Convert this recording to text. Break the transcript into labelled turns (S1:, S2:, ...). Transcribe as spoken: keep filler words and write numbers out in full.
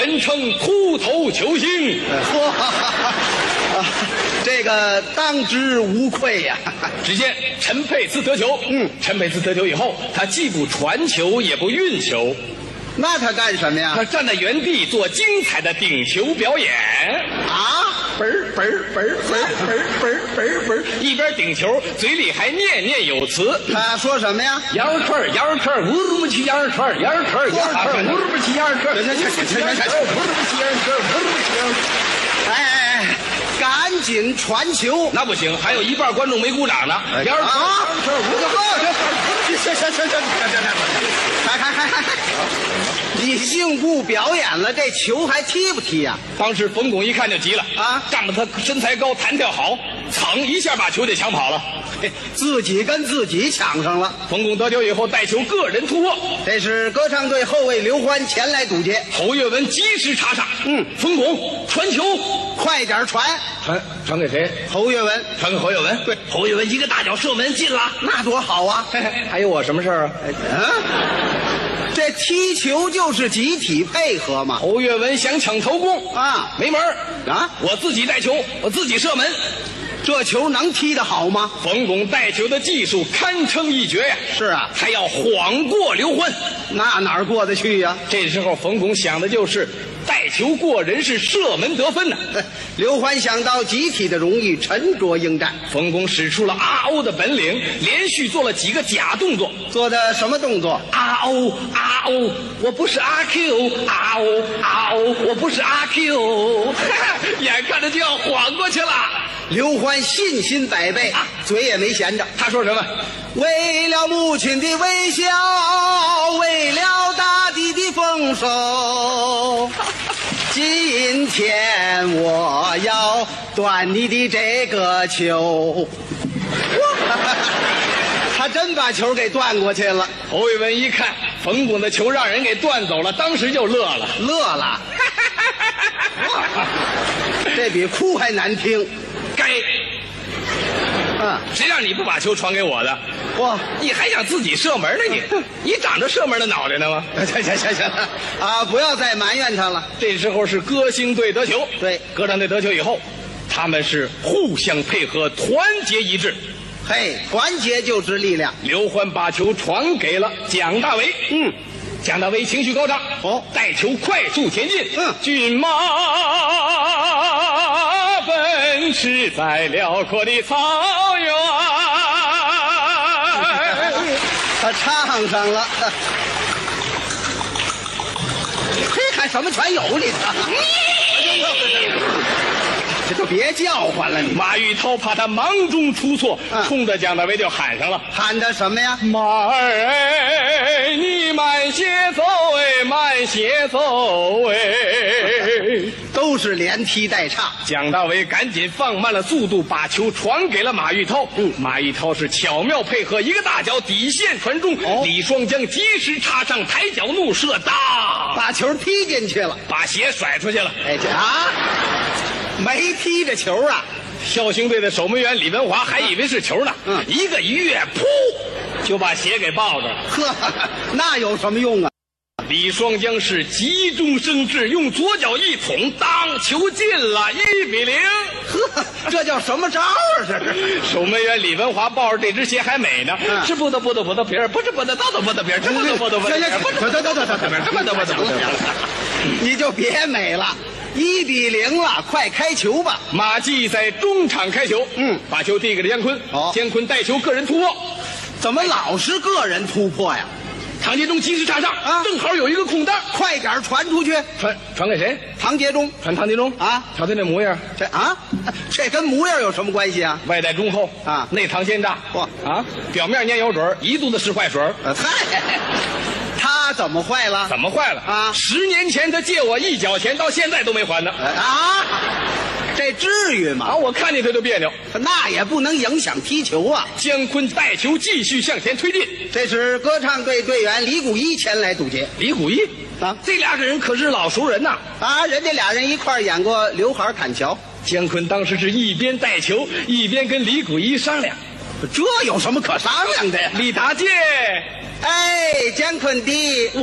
S1: 人称秃头球星。
S2: 嚯、啊，这个当之无愧呀、啊！
S1: 只见陈佩斯得球，嗯，陈佩斯得球以后，他既不传球，也不运球，
S2: 那他干什么呀？
S1: 他站在原地做精彩的顶球表演
S2: 啊！
S1: 嘣儿嘣儿嘣儿嘣儿嘣儿嘣儿嘣儿嘣儿，一边顶球，嘴里还念念有词。
S2: 他说什么呀？
S1: 羊肉串儿，羊肉串儿，乌鲁木齐羊肉串儿，羊肉串儿，羊肉串儿，乌鲁木齐羊肉串儿，
S2: 行行行行行行，
S1: 乌鲁木齐羊肉串儿，乌鲁木齐羊肉串儿。
S2: 哎哎哎，赶紧传球！
S1: 那不行，还有一半观众没鼓掌呢。羊肉串儿，
S2: 啊！行行行行行，还还还还，你净顾表演了，这球还踢不踢呀？
S1: 当时冯巩一看就急了
S2: 啊，
S1: 仗着他身材高，弹跳好，噌一下把球给抢跑了，
S2: 自己跟自己抢上了。
S1: 冯巩得球以后带球个人突破，
S2: 这是歌唱队后卫刘欢前来堵截，
S1: 侯跃文及时插上，嗯，冯巩传球，
S2: 快点传，
S1: 传传给谁？
S2: 侯跃文，
S1: 传给侯跃文。对，侯跃文一个大脚射门进了，
S2: 那多好啊！
S1: 嘿嘿，还有我什么事儿啊？
S2: 嗯，这踢球就是集体配合嘛。
S1: 侯跃文想抢头功
S2: 啊，
S1: 没门儿
S2: 啊！
S1: 我自己带球，我自己射门，
S2: 这球能踢得好吗？
S1: 冯巩带球的技术堪称一绝呀！
S2: 是啊，
S1: 还要晃过刘欢，
S2: 那哪儿过得去呀？
S1: 这时候冯巩想的就是带球过人，是射门得分呢。
S2: 刘欢想到集体的荣誉，沉着应战。
S1: 冯巩使出了啊哦的本领，连续做了几个假动作。
S2: 做的什么动作？
S1: 啊哦啊哦，我不是阿 Q， 啊哦啊哦，我不是阿 Q， 眼看着就要晃过去了。
S2: 刘欢信心百倍，啊、嘴也没闲着。
S1: 他说什么？
S2: 为了母亲的微笑，为了大地的丰收，今天我要断你的这个球。他真把球给断过去了。
S1: 侯跃文一看冯巩的球让人给断走了，当时就乐了，
S2: 乐了。这比哭还难听。
S1: 该，
S2: 啊，
S1: 谁让你不把球传给我的？
S2: 哇，
S1: 你还想自己射门呢？你，你长着射门的脑袋呢吗？
S2: 行行行行，啊，不要再埋怨他了。
S1: 这时候是歌星队得球，
S2: 对，
S1: 歌唱队得球以后，他们是互相配合，团结一致。
S2: 嘿，团结就是力量。
S1: 刘欢把球传给了蒋大为，
S2: 嗯，
S1: 蒋大为情绪高涨，
S2: 哦，
S1: 带球快速前进，
S2: 嗯，
S1: 骏马奔驰在辽阔的草原。
S2: 他唱上了。嘿，还什么全有你的？这就别叫唤了你。
S1: 马玉涛怕他忙中出错，
S2: 嗯、
S1: 冲着蒋大为就喊上了，
S2: 喊的什么呀？
S1: 马儿哎，你慢些走哎，慢些走哎，
S2: 都是连踢带唱。
S1: 蒋大为赶紧放慢了速度，把球传给了马玉涛。嗯，马玉涛是巧妙配合，一个大脚底线传中，哦、李双江及时插上抬脚怒射，当
S2: 把球踢进去了，
S1: 把鞋甩出去了。
S2: 哎，这啊，没踢着球啊！
S1: 孝兴队的守门员李文华还以为是球呢，嗯，一个一跃，噗，就把鞋给抱着了。
S2: 呵，那有什么用啊？
S1: 李双江是急中生智，用左脚一捅，当球进了，一比零。
S2: 呵，这叫什么招啊？这是
S1: 守门员李文华抱着这只鞋还美呢，嗯、是不得不得不得皮儿，不是不得到得不得皮儿，这不得不得不得皮儿，不得不得不得皮儿，这不得不得不得皮儿。
S2: 你就别美了，一比零了，快开球吧！
S1: 马季在中场开球，
S2: 嗯，
S1: 把球递给了姜昆，
S2: 哦，
S1: 姜昆带球个人突破，
S2: 怎么老是个人突破呀？
S1: 唐杰忠及时插上啊，正好有一个空档，
S2: 快点传出去。
S1: 传传给谁？
S2: 唐杰忠。
S1: 传唐杰忠
S2: 啊！
S1: 瞧他那模样，
S2: 这啊，这跟模样有什么关系啊？
S1: 外带忠厚
S2: 啊，
S1: 内藏奸诈。
S2: 哇
S1: 啊，表面蔫有准，一肚子是坏水。
S2: 呃，嗨，他怎么坏了？
S1: 怎么坏了
S2: 啊？
S1: 十年前他借我一角钱，到现在都没还呢。
S2: 啊，这至于吗？
S1: 啊，我看见他就别扭。
S2: 那也不能影响踢球啊。
S1: 姜昆带球继续向前推进。
S2: 这时歌唱队队员李谷一前来堵截。
S1: 李谷一
S2: 啊，
S1: 这俩人可是老熟人呐！
S2: 啊，人家俩人一块演过《刘海砍桥》。
S1: 姜昆当时是一边带球，一边跟李谷一商量，
S2: 这有什么可商量的呀？
S1: 李大姐，
S2: 哎，姜昆弟，
S1: 我